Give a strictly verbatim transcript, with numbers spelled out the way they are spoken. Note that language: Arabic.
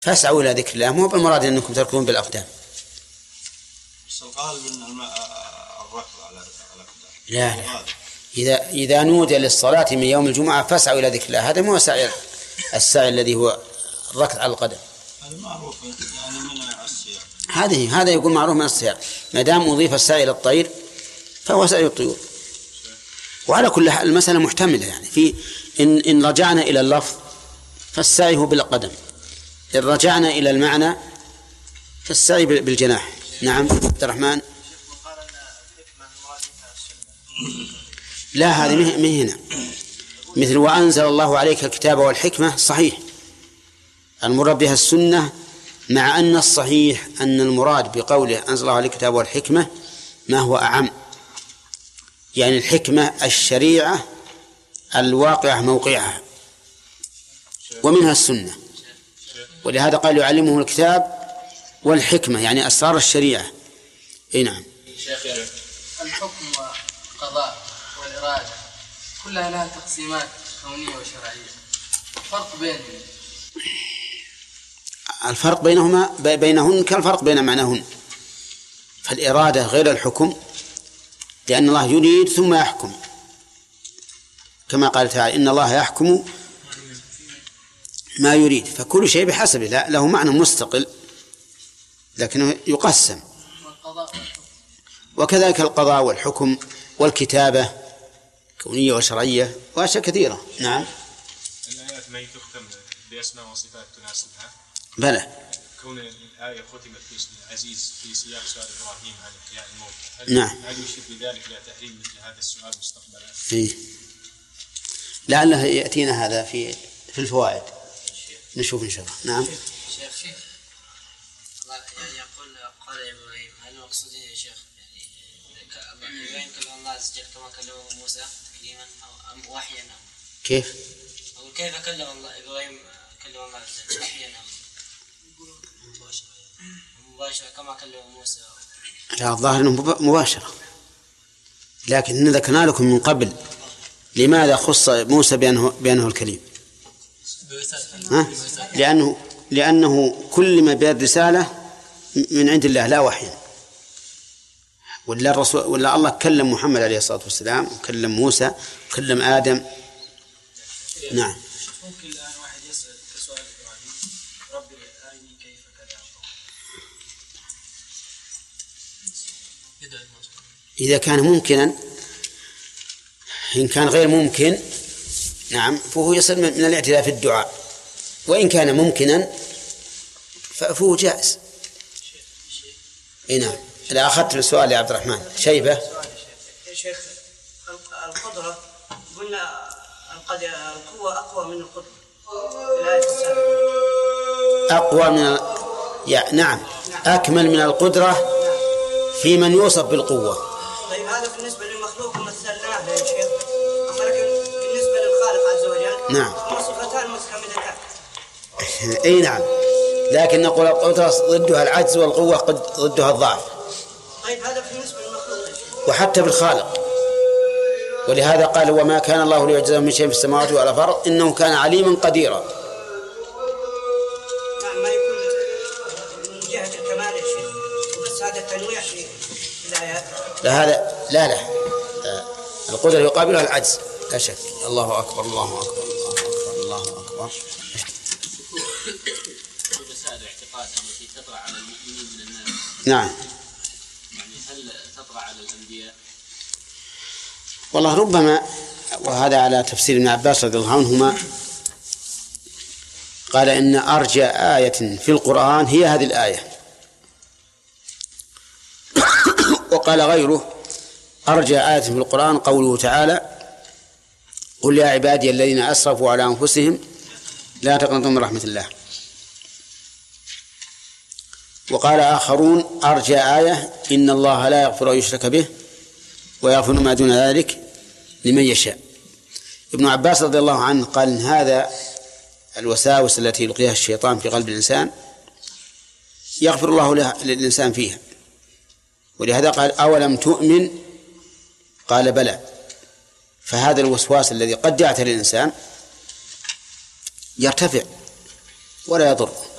فاسعوا إلى ذكر الله، مو بالمراد أنكم تركضون بالأقدام. بس الغالب أن الركض على الأقدام. لا لا، إذا إذا نودي للصلاة من يوم الجمعة فاسعوا إلى ذكر الله، هذا مو السعي السعي الذي هو الركض على القدم. هذا معروف يعني من السياق. هذه هذا يقول معروف من السياق، ما دام أضيف السعي إلى الطير فهو سعي الطيور. وعلى كل حال المسألة محتملة، يعني في إن إن رجعنا إلى اللفظ فالسعي هو بالقدم، إن رجعنا إلى المعنى فالسعي بالجناح. نعم عبد الرحمن. لا هذه من هنا، مثل وأنزل الله عليك الكتاب والحكمة، صحيح المراد بها السنة، مع أن الصحيح أن المراد بقوله أنزل الله عليك الكتاب والحكمة ما هو أعم، يعني الحكمة الشريعة الواقعة موقعها، ومنها السنة، ولهذا قال يعلمه الكتاب والحكمة يعني أسرار الشريعة. إيه نعم. الحكم والقضاء والإرادة كلها لها تقسيمات كونية وشرعية، الفرق بينهم الفرق بينهما بينهن كالفرق بين معناهن. فالإرادة غير الحكم، لأن الله يريد ثم يحكم، كما قال تعالى إن الله يحكم ما يريد، فكل شيء بحسبه، لا له معنى مستقل لكنه يقسم. وكذلك القضاء والحكم والكتابة كونية وشرعية وأشياء كثيرة. نعم. الآيات ما تختم بأسماء وصفات تناسبها. بلى. كون الآية ختمت باسم العزيز في سياق سؤال إبراهيم عن إحياء الموتى، هل نعم. هل يشير بذلك إلى تحريم مثل هذا السؤال مستقبلا؟ فيه لعله يأتينا هذا في في الفوائد، نشوف إن شاء الله. نعم. شيخ شيخ يعني يقول قال إبراهيم، هل المقصود يا شيخ يعني إبراهيم كلم الله عز وجل كما كلمه موسى تكليما أو وحيا؟ كيف؟ أقول كيف كلم الله إبراهيم كلم الله عز وجل وحيا مباشرة كما كلم موسى؟ لا الظاهر أنه مباشرة، لكن ذكرنا لكم من قبل لماذا خص موسى بأنه, بأنه الكليم؟ ها؟ لأنه, لأنه كلم بالرسالة من عند الله لا وحي، ولا الرسول ولا الله كلم محمد عليه الصلاة والسلام وكلم موسى وكلم آدم. نعم. ممكن الآن واحد يسأل كسؤال إبراهيم ربي أرني كيف كذا، إذا كان ممكنا، إن كان غير ممكن نعم فهو يصل من الاعتداء في الدعاء، وإن كان ممكنا فهو جائز. إيه نعم. إذا أخذت السؤال يا عبد الرحمن شيبة. يا شيخ القدرة قلنا القوة أقوى من القدرة، الآية السابقة أقوى من ال... يا نعم أكمل من القدرة في من يوصف بالقوة. طيب هذا بالنسبة للمخلوق مثلناه يا شيخ، ولكن بالنسبة للخالق عز وجل نعم صفتان متكاملتان. أي نعم، لكن نقول القدرة ضدها العجز والقوة ضدها الضعف. طيب هذا بالنسبة للمخلوق يا شيخ. وحتى بالخالق، ولهذا قال وما كان الله ليعجزه من شيء في السماوات ولا في الأرض إنه كان عليما قديرا. نعم ما يكون من جهة الكمال يا شيخ، بس هذا التنويع في الآيات. لا هذا لا لا القدرة يقابلها العجز لا شك. الله أكبر الله أكبر الله أكبر الله أكبر. مسائل الاعتقاد التي تطرأ على المؤمنين من الناس. نعم. يعني هل تطرأ على الأنبياء؟ والله ربما، وهذا على تفسير ابن عباس رضي الله عنهما، قال إن أرجى آية في القرآن هي هذه الآية. وقال غيره أرجى آية في القرآن قوله تعالى قل يا عبادي الذين أسرفوا على أنفسهم لا تقنطوا من رحمة الله. وقال آخرون أرجى آية إن الله لا يغفر أن يشرك به ويغفر ما دون ذلك لمن يشاء. ابن عباس رضي الله عنه قال إن هذا الوساوس التي يلقيها الشيطان في قلب الإنسان يغفر الله للإنسان فيها، ولهذا قال أولم تؤمن؟ قال بلى. فهذا الوسواس الذي قد يعتري الإنسان يرتفع ولا يضر.